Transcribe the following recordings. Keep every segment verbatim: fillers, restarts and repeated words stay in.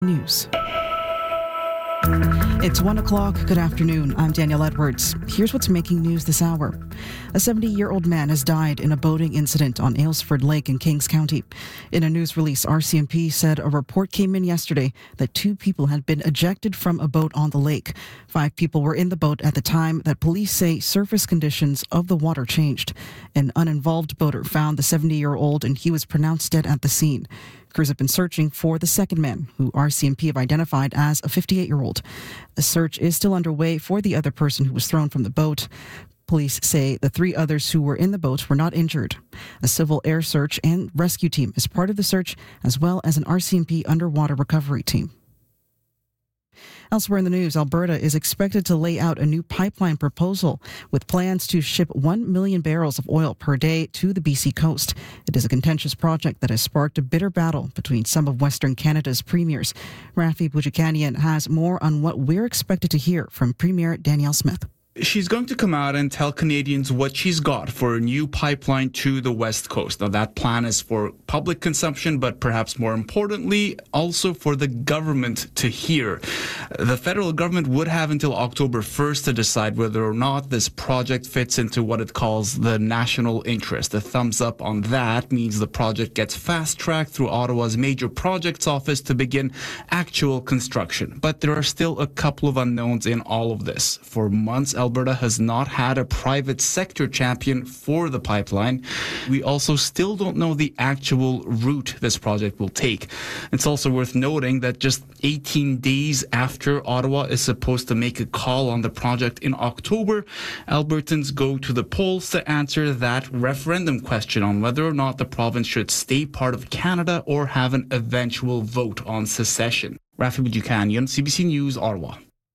News. It's one o'clock. Good afternoon. I'm Danielle Edwards. Here's what's making news this hour. A seventy-year-old man has died in a boating incident on Aylesford Lake in Kings County. In a news release, R C M P said a report came in yesterday that two people had been ejected from a boat on the lake. Five people were in the boat at the time that police say surface conditions of the water changed. An uninvolved boater found the seventy-year-old and he was pronounced dead at the scene. Crews have been searching for the second man, who R C M P have identified as a fifty-eight-year-old. A search is still underway for the other person who was thrown from the boat. Police say the three others who were in the boat were not injured. A civil air search and rescue team is part of the search, as well as an R C M P underwater recovery team. Elsewhere in the news, Alberta is expected to lay out a new pipeline proposal with plans to ship one million barrels of oil per day to the B C coast. It is a contentious project that has sparked a bitter battle between some of Western Canada's premiers. Rafi Boudjikanian has more on what we're expected to hear from Premier Danielle Smith. She's going to come out and tell Canadians what she's got for a new pipeline to the West Coast. Now, that plan is for public consumption, but perhaps more importantly, also for the government to hear. The federal government would have until October first to decide whether or not this project fits into what it calls the national interest. The thumbs up on that means the project gets fast-tracked through Ottawa's Major Projects Office to begin actual construction. But there are still a couple of unknowns in all of this. For months, Alberta has not had a private sector champion for the pipeline. We also still don't know the actual route this project will take. It's also worth noting that just eighteen days after Ottawa is supposed to make a call on the project in October, Albertans go to the polls to answer that referendum question on whether or not the province should stay part of Canada or have an eventual vote on secession. Rafi Boudjikanian, C B C News, Ottawa.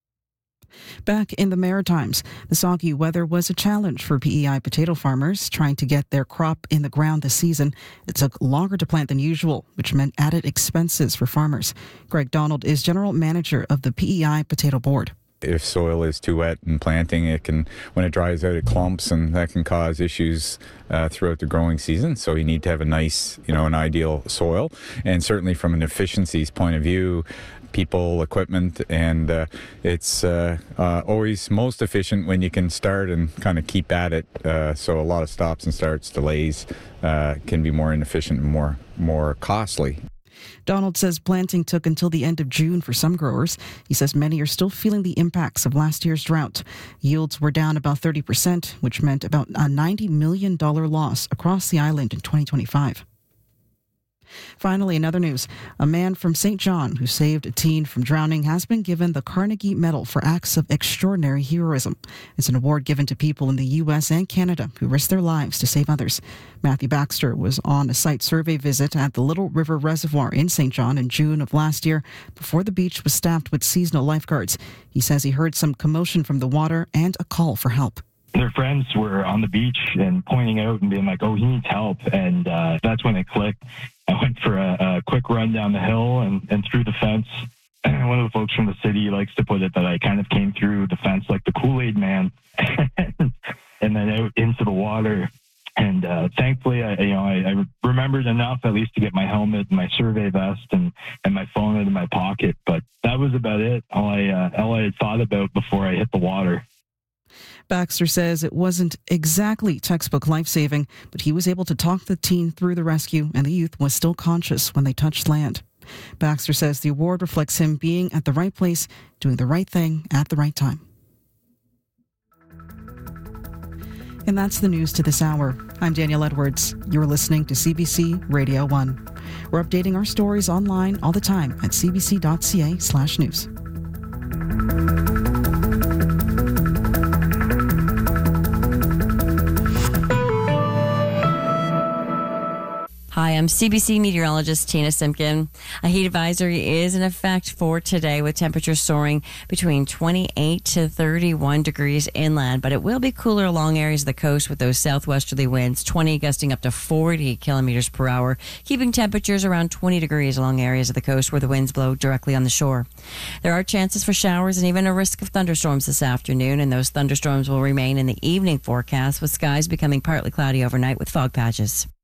Back in the Maritimes, the soggy weather was a challenge for P E I potato farmers trying to get their crop in the ground this season. It took longer to plant than usual, which meant added expenses for farmers. Greg Donald is general manager of the P E I Potato Board. If soil is too wet in planting, it can, when it dries out, it clumps, and that can cause issues uh, throughout the growing season. So you need to have a nice, you know, an ideal soil. And certainly from an efficiencies point of view, people, equipment, and uh, it's uh, uh, always most efficient when you can start and kind of keep at it. Uh, so a lot of stops and starts, delays uh, can be more inefficient and more more costly. Donald says planting took until the end of June for some growers. He says many are still feeling the impacts of last year's drought. Yields were down about thirty percent, which meant about a ninety million dollars loss across the island in twenty twenty-five. Finally, in other news, a man from Saint John who saved a teen from drowning has been given the Carnegie Medal for acts of extraordinary heroism. It's an award given to people in the U S and Canada who risk their lives to save others. Matthew Baxter was on a site survey visit at the Little River Reservoir in Saint John in June of last year before the beach was staffed with seasonal lifeguards. He says he heard some commotion from the water and a call for help. Their friends were on the beach and pointing out and being like, oh, he needs help. And uh, that's when it clicked. I went for a, a quick run down the hill and, and through the fence. And one of the folks from the city likes to put it that I kind of came through the fence like the Kool-Aid man and then out into the water. And uh, thankfully, I, you know, I, I remembered enough at least to get my helmet, my survey vest, and, and my phone out of my pocket. But that was about it. All I, uh, all I had thought about before I hit the water. Baxter says it wasn't exactly textbook life-saving, but he was able to talk the teen through the rescue, and the youth was still conscious when they touched land. Baxter says the award reflects him being at the right place, doing the right thing at the right time. And that's the news to this hour. I'm Danielle Edwards. You're listening to C B C Radio one. We're updating our stories online all the time at cbc.ca slash news. Hi, I'm C B C meteorologist Tina Simpkin. A heat advisory is in effect for today with temperatures soaring between twenty-eight to thirty-one degrees inland, but it will be cooler along areas of the coast with those southwesterly winds, twenty gusting up to forty kilometers per hour, keeping temperatures around twenty degrees along areas of the coast where the winds blow directly on the shore. There are chances for showers and even a risk of thunderstorms this afternoon, and those thunderstorms will remain in the evening forecast with skies becoming partly cloudy overnight with fog patches.